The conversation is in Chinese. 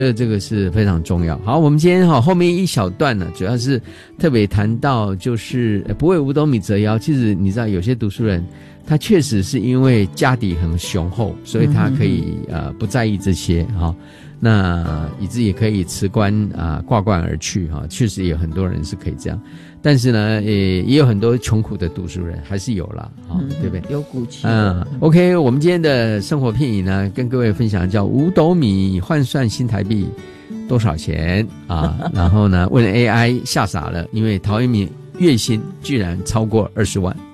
这个是非常重要。好，我们今天后面一小段呢，主要是特别谈到就是不为五斗米折腰。其实你知道有些读书人他确实是因为家底很雄厚，所以他可以不在意这些那以至也可以辞官挂冠而去确实有很多人是可以这样。但是呢也有很多穷苦的读书人还是有啦对不对？ 有骨气。 OK， 我们今天的生活片语呢跟各位分享叫五斗米换算新台币多少钱然后呢问 AI 吓傻了，因为陶渊明月薪居然超过20万。